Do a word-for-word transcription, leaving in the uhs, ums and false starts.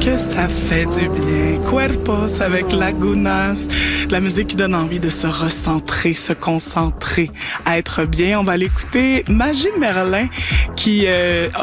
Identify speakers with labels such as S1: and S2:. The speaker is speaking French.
S1: que ça fait du bien. Cuerpos avec Lagunas, la musique qui donne envie de se recentrer, se concentrer, à être bien. On va aller écouter Magie Merlin qui euh,